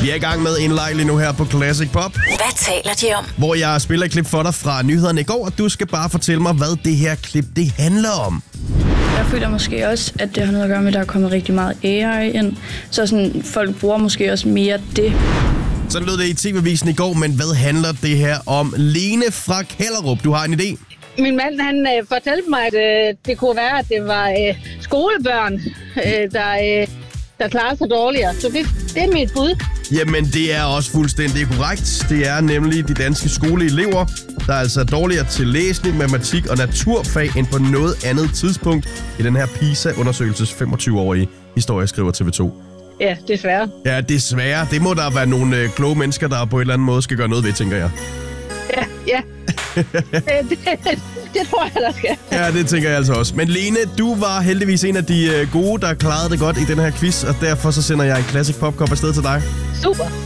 Vi er i gang med en leg lige nu her på Classic Pop. Hvad taler de om? Hvor jeg spiller et klip for dig fra nyhederne i går, og du skal bare fortælle mig, hvad det her klip det handler om. Jeg føler måske også, at det har noget at gøre med, at der er kommet rigtig meget AI ind. Så sådan, folk bruger måske også mere det. Sådan lød det i TV-avisen i går, men hvad handler det her om? Lene fra Kellerup, du har en idé? Min mand, han fortalte mig, at det kunne være, at det var skolebørn, der klarer sig dårligere. Så det er mit bud. Jamen, det er også fuldstændig korrekt. Det er nemlig de danske skoleelever, der altså er dårligere til læsning, matematik og naturfag end på noget andet tidspunkt i den her PISA-undersøgelses 25-årige historie, skriver TV2. Ja, desværre. Ja, desværre. Det må der være nogle kloge mennesker, der på en eller anden måde skal gøre noget ved, tænker jeg. Ja. Det tror jeg, der skal. Ja, det tænker jeg altså også. Men Lene, du var heldigvis en af de gode, der klarede det godt i den her quiz, og derfor så sender jeg en Classic Pop Cup afsted til dig. Super.